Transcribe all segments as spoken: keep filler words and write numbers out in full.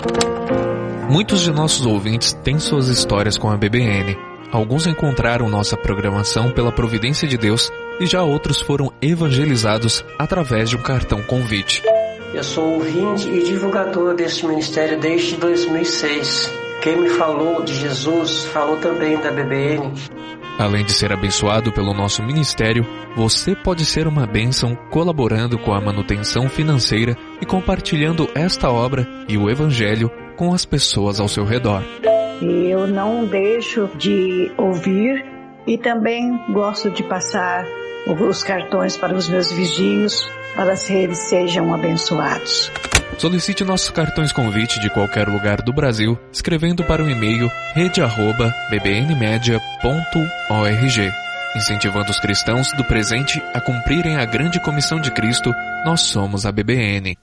Muitos de nossos ouvintes têm suas histórias com a B B N. Alguns encontraram nossa programação pela providência de Deus e já outros foram evangelizados através de um cartão convite. Eu sou ouvinte e divulgador deste ministério desde dois mil e seis. Quem me falou de Jesus falou também da B B N. Além de ser abençoado pelo nosso ministério, você pode ser uma bênção colaborando com a manutenção financeira e compartilhando esta obra e o Evangelho com as pessoas ao seu redor. Eu não deixo de ouvir e também gosto de passar os cartões para os meus vizinhos para que eles sejam abençoados. Solicite nossos cartões convite de qualquer lugar do Brasil, escrevendo para o e-mail rede arroba b b n media ponto org. Incentivando os cristãos do presente a cumprirem a grande comissão de Cristo, nós somos a B B N.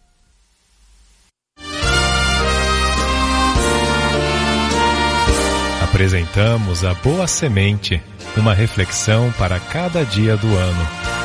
Apresentamos a Boa Semente, uma reflexão para cada dia do ano.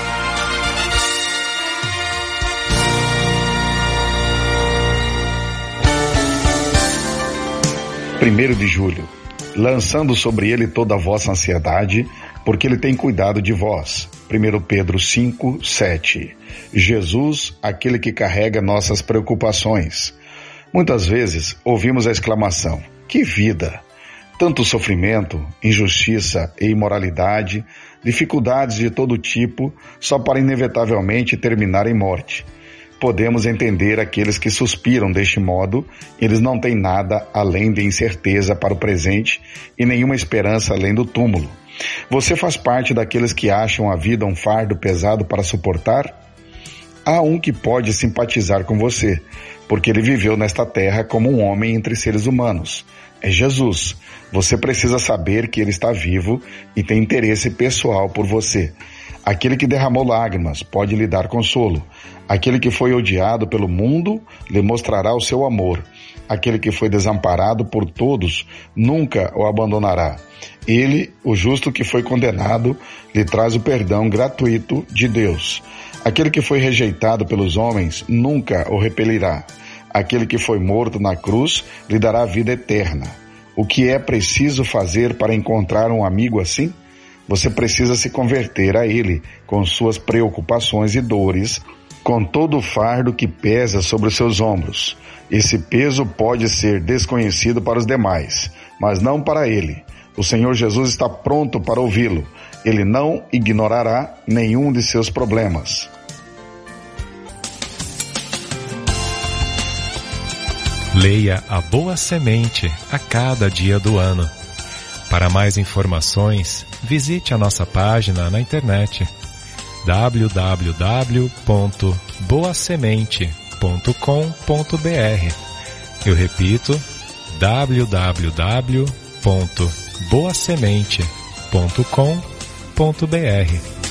primeiro de julho, lançando sobre ele toda a vossa ansiedade, porque ele tem cuidado de vós. primeiro Pedro cinco, sete. Jesus, aquele que carrega nossas preocupações. Muitas vezes ouvimos a exclamação: que vida! Tanto sofrimento, injustiça e imoralidade, dificuldades de todo tipo, só para inevitavelmente terminar em morte. Podemos entender aqueles que suspiram deste modo, eles não têm nada além de incerteza para o presente e nenhuma esperança além do túmulo. Você faz parte daqueles que acham a vida um fardo pesado para suportar? Há um que pode simpatizar com você, porque ele viveu nesta terra como um homem entre seres humanos. É Jesus. Você precisa saber que ele está vivo e tem interesse pessoal por você. Aquele que derramou lágrimas pode lhe dar consolo. Aquele que foi odiado pelo mundo lhe mostrará o seu amor. Aquele que foi desamparado por todos nunca o abandonará. Ele, o justo que foi condenado, lhe traz o perdão gratuito de Deus. Aquele que foi rejeitado pelos homens nunca o repelirá. Aquele que foi morto na cruz lhe dará vida eterna. O que é preciso fazer para encontrar um amigo assim? Você precisa se converter a ele com suas preocupações e dores, com todo o fardo que pesa sobre os seus ombros. Esse peso pode ser desconhecido para os demais, mas não para ele. O Senhor Jesus está pronto para ouvi-lo. Ele não ignorará nenhum de seus problemas. Leia a Boa Semente a cada dia do ano. Para mais informações, visite a nossa página na internet w w w ponto boa semente ponto com ponto b r. Eu repito, w w w ponto boa semente ponto com ponto b r.